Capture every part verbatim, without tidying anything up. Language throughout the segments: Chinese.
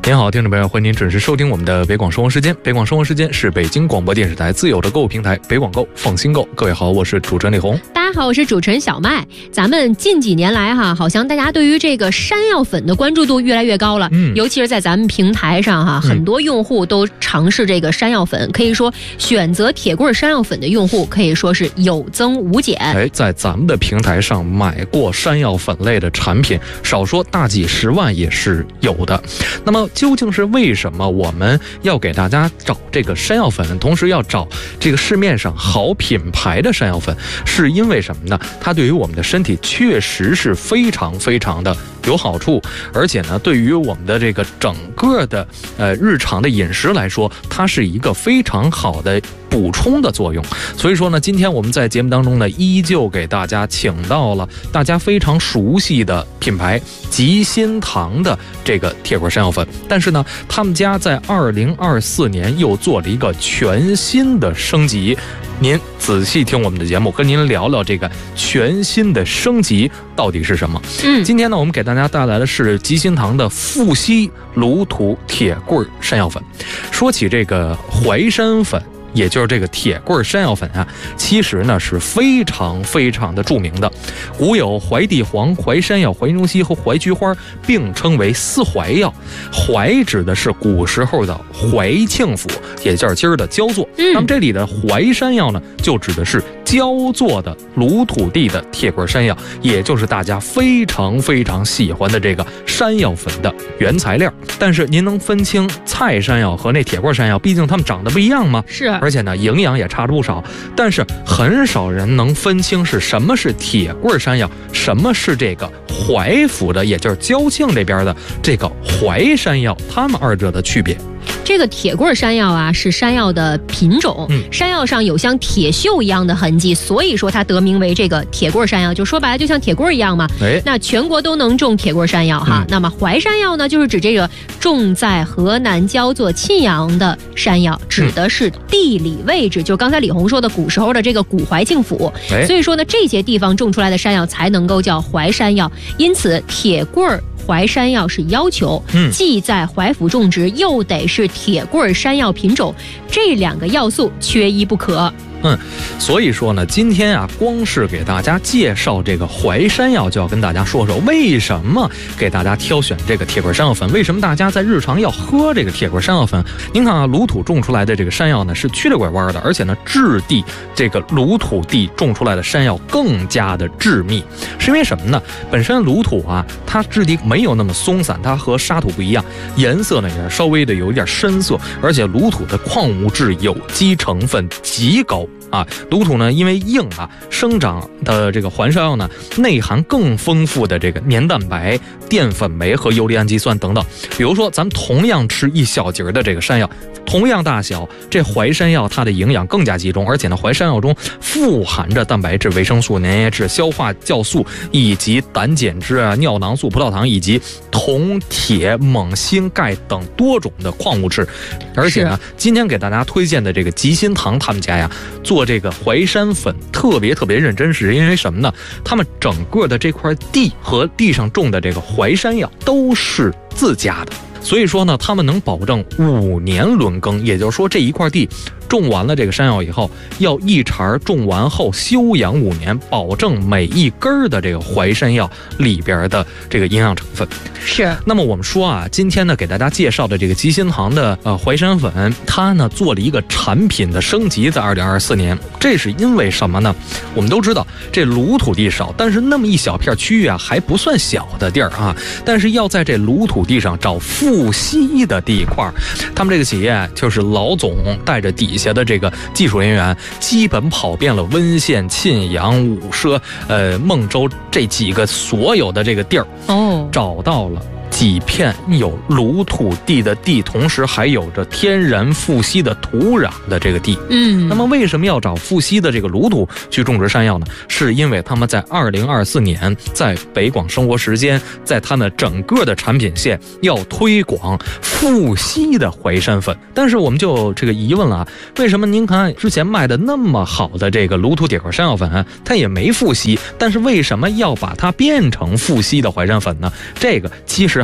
您好，听众朋友，欢迎您准时收听我们的北广生活时间。北广生活时间是北京广播电视台自有的购物平台北广购放心购。各位好，我是主持人李红。 大家好，我是主持人小麦。咱们近几年来哈，好像大家对于这个山药粉的关注度越来越高了。嗯，尤其是在咱们平台上哈，很多用户都尝试这个山药粉，可以说选择铁棍山药粉的用户可以说是有增无减。 哎，在咱们的平台上买过山药粉类的产品，少说大几十万也是有的。那么究竟是为什么我们要给大家找这个山药粉，同时要找这个市面上好品牌的山药粉？是因为什么呢？它对于我们的身体确实是非常非常的有好处，而且呢，对于我们的这个整个的呃日常的饮食来说，它是一个非常好的补充的作用。所以说呢，今天我们在节目当中呢，依旧给大家请到了大家非常熟悉的品牌吉心堂的这个铁棍山药粉，但是呢，他们家在二零二四年又做了一个全新的升级。您仔细听我们的节目，跟您聊聊这个全新的升级到底是什么。嗯，今天呢，我们给大家带来的是吉心堂的富硒卤土铁棍山药粉。说起这个淮山粉，也就是这个铁棍山药粉啊，其实呢是非常非常的著名的。古有淮地黄、淮山药、淮中西和淮菊花，并称为四淮药。淮指的是古时候的淮庆府，也就是今儿的焦作。嗯、那么这里的淮山药呢，就指的是焦作的卤土地的铁棍山药，也就是大家非常非常喜欢的这个山药粉的原材料。但是您能分清菜山药和那铁棍山药，毕竟它们长得不一样吗？ 是。 而且呢，营养也差了不少，但是很少人能分清是什么是铁棍山药，什么是这个淮府的，也就是焦庆这边的这个淮山药，它们二者的区别。 这个铁棍山药啊，是山药的品种，嗯、山药上有像铁锈一样的痕迹，所以说它得名为这个铁棍山药，就说白了就像铁棍一样嘛。哎，那全国都能种铁棍山药哈。嗯、那么淮山药呢，就是指这个种在河南焦作沁阳的山药，指的是地理位置，嗯、就刚才李红说的古时候的这个古淮庆府。哎、所以说呢，这些地方种出来的山药才能够叫淮山药，因此铁棍淮山药是要求，嗯、既在淮府种植，又得是铁棍山药品种，这两个要素缺一不可。 嗯，所以说呢，今天啊，光是给大家介绍这个淮山药，就要跟大家说说为什么给大家挑选这个铁棍山药粉，为什么大家在日常要喝这个铁棍山药粉。您看啊，卤土种出来的这个山药呢，是曲里拐弯的，而且呢，质地这个卤土地种出来的山药更加的致密，是因为什么呢？本身卤土啊，它质地没有那么松散，它和沙土不一样，颜色呢也稍微的有一点深色，而且卤土的矿物质、有机成分极高。啊，卤土呢，因为硬啊，生长的这个淮山药呢，内含更丰富的这个黏蛋白、淀粉酶和游离氨基酸等等。比如说，咱们同样吃一小节的这个山药，同样大小，这淮山药它的营养更加集中，而且呢，淮山药中富含着蛋白质、维生素、粘液质、消化酵素以及胆碱质啊、尿囊素、葡萄糖以及铜、铁、锰、锌、钙等多种的矿物质。而且呢，今天给大家推荐的这个吉心堂他们家呀，做这个淮山粉特别特别认真，是因为什么呢？他们整个的这块地和地上种的这个淮山药都是自家的，所以说呢，他们能保证五年轮耕，也就是说这一块地种完了这个山药以后，要一茬种完后休养五年，保证每一根的这个淮山药里边的这个营养成分。 是。 那么我们说啊，今天呢给大家介绍的这个吉心堂的呃淮山粉，它呢做了一个产品的升级，在二零二四年，这是因为什么呢？我们都知道这卤土地少，但是那么一小片区域啊，还不算小的地儿啊，但是要在这卤土地上找富硒的地块，他们这个企业就是老总带着底下下的这个技术人员，基本跑遍了温县、沁阳、武奢、呃孟州这几个所有的这个地儿，哦，找到了几片有卤土地的地，同时还有着天然富硒的土壤的这个地。嗯，那么为什么要找富硒的这个卤土去种植山药呢？是因为他们在二零二四年在北广生活时间，在他们整个的产品线要推广富硒的淮山粉。但是我们就有这个疑问了啊，为什么您看之前卖的那么好的这个卤土铁块山药粉，它也没富硒，但是为什么要把它变成富硒的淮山粉呢？这个其实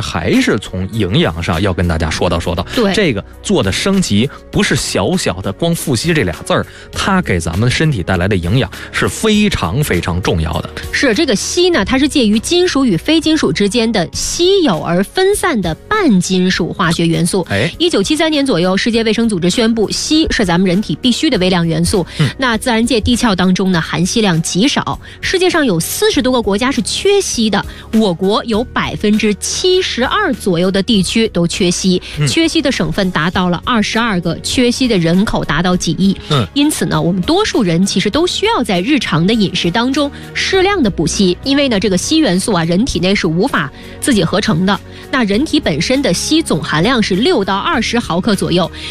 还是从营养上要跟大家说道说道。 对， 这个做的升级不是小小的光富硒这俩字儿，它给咱们身体带来的营养是非常非常重要的。 是这个硒呢，它是介于金属与非金属之间的稀有而分散的半金属化学元素。 哎， 一九七三年左右，世界卫生组织宣布硒是咱们人体必须的微量元素。嗯，那自然界地壳当中呢，含硒量极少。世界上有四十多个国家是缺硒的，我国有百分之七十二左右的地区都缺硒，嗯，缺硒的省份达到了二十二个，缺硒的人口达到几亿。嗯，因此呢，我们多数人其实都需要在日常的饮食当中适量的补硒，因为呢，这个硒元素啊，人体内是无法自己合成的。那人体本身的硒总含量是六到二十毫克左右。